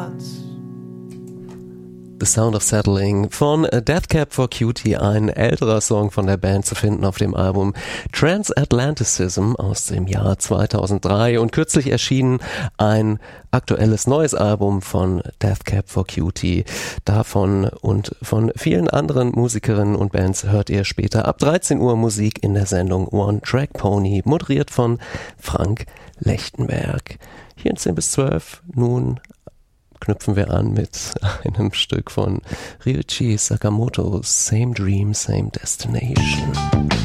hearts. The Sound of Settling von Death Cab for Cutie, ein älterer Song von der Band, zu finden auf dem Album Transatlanticism aus dem Jahr 2003 und kürzlich erschienen ein aktuelles neues Album von Death Cab for Cutie. Davon und von vielen anderen Musikerinnen und Bands hört ihr später ab 13 Uhr Musik in der Sendung One Track Pony, moderiert von Frank Lechtenberg. Hier in 10 bis 12 nun knüpfen wir an mit einem Stück von Ryuichi Sakamoto, Same Dream, Same Destination.